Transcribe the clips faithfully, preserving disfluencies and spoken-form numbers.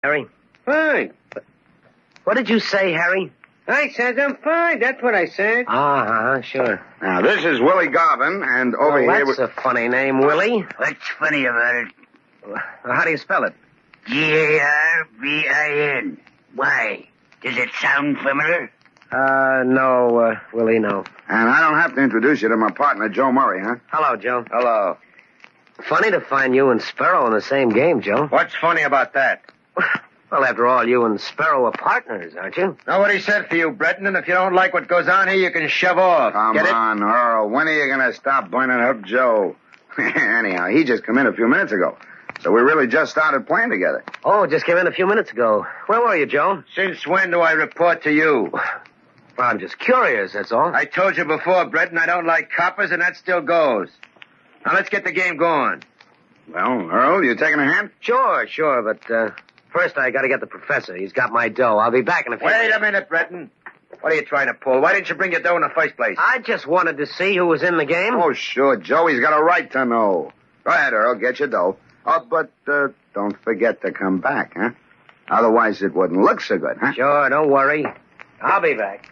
Harry? Fine. What did you say, Harry? I said I'm fine. That's what I said. Uh-huh, sure. Now, this is Willie Garvin, and over Well, here... that's a funny name, Willie. What's funny about it? How do you spell it? G A R V I N. Why? Does it sound familiar? Uh, no, uh, Willie, no. And I don't have to introduce you to my partner, Joe Murray, huh? Hello, Joe. Hello. Funny to find you and Sparrow in the same game, Joe. What's funny about that? Well, after all, you and Sparrow are partners, aren't you? Nobody said for you, Breton, and if you don't like what goes on here, you can shove off. Come Get it? on, Earl. When are you going to stop burning up Joe? Anyhow, he just come in a few minutes ago. So we really just started playing together. Oh, just came in a few minutes ago. Where were you, Joe? Since when do I report to you? Well, I'm just curious, that's all. I told you before, Breton, I don't like coppers, and that still goes. Now, let's get the game going. Well, Earl, you taking a hand? Sure, sure, but, uh, first I gotta get the professor. He's got my dough. I'll be back in a few Wait minutes. a minute, Breton. What are you trying to pull? Why didn't you bring your dough in the first place? I just wanted to see who was in the game. Oh, sure. Joey's got a right to know. Go ahead, Earl. Get your dough. Oh, but uh, don't forget to come back, huh? Otherwise, it wouldn't look so good, huh? Sure, don't worry. I'll be back.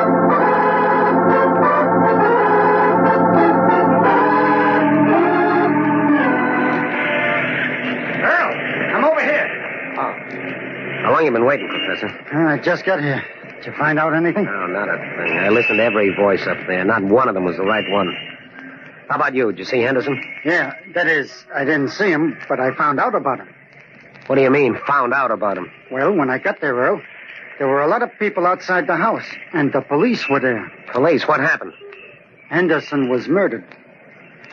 Earl, come over here. How long you been waiting, Professor? Uh, I just got here. Did you find out anything? No, not a thing. I listened to every voice up there. Not one of them was the right one. How about you? Did you see Henderson? Yeah, that is, I didn't see him, but I found out about him. What do you mean, found out about him? Well, when I got there, Earl, there were a lot of people outside the house, and the police were there. Police, what happened? Henderson was murdered.